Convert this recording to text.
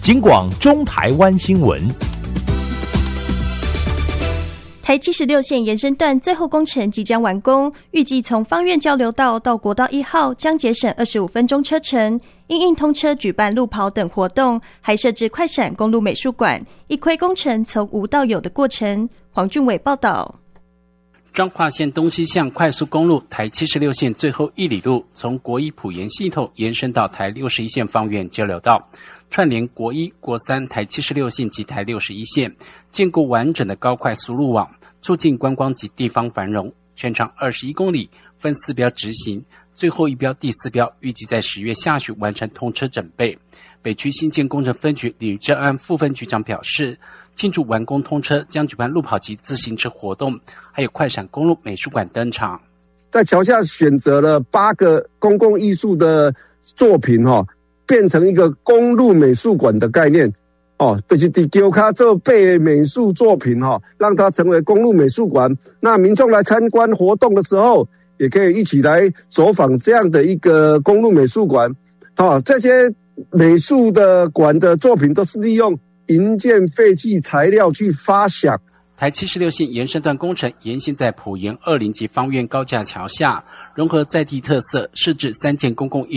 警广中台湾新闻。 台76线延伸段最后工程即将完工，预计从芳苑交流道到国道1号将节省25分钟车程。因应通车举办路跑等活动，还设置快闪公路美术馆，一窥工程从无到有的过程。黄俊伟报道。 彰化县东西向快速公路台76线最后1里路，从国一埔盐系统延伸到台61线芳苑交流道，串联国一、国三、台76线及台61线，建构完整的高快速路网，促进观光及地方繁荣。全长21公里，分4标执行，最后一标第4标预计在10月下旬完成通车整备。北区新建工程分局吕正安副分局长表示，庆祝完工通车，将举办路跑及自行车活动，还有快闪公路美术馆登场。 在桥下选择了8个公共艺术的作品变成一个公路美术馆的概念就是在桥下做8个美术作品让它成为公路美术馆。那民众来参观活动的时候，也可以一起来走访这样的一个公路美术馆这些美术的馆的作品都是利用营建废弃材料去发想。 台76线延伸段工程沿线在埔盐20级芳苑高架桥下，融合在地特色，设置3件公共